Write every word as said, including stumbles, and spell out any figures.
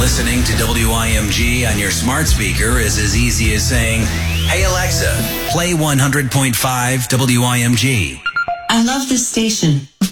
Listening to W I M G on your smart speaker is as easy as saying, "Hey Alexa, play one hundred point five W I M G." I love this station.